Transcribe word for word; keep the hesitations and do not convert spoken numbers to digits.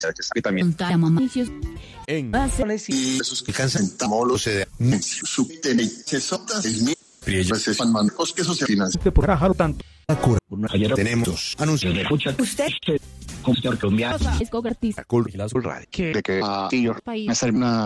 que también en esos que cansan tamolo se de subtene se sota el mi pues es fan mancos que eso se financia por trabajar tanto. ayer tenemos dos anuncios de escucha Usted, compositor colombiano es cogartista. Cool, y la radio. de que a tío me sale una